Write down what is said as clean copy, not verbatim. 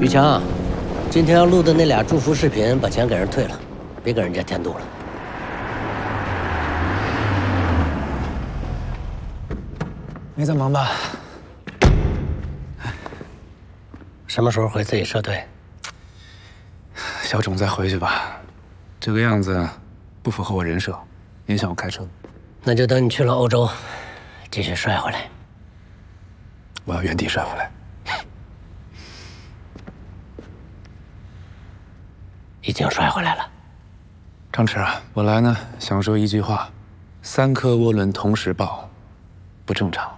于强，今天要录的那俩祝福视频，把钱给人退了，别给人家添堵了。 没在忙吧？ 什么时候回自己车队？ 小种再回去吧，这个样子不符合我人设，影响我开车。 那就等你去了欧洲，继续帅回来。 我要原地帅回来。 已经帅回来了。 张弛啊，我来呢，想说一句话：3颗涡轮同时爆，不正常。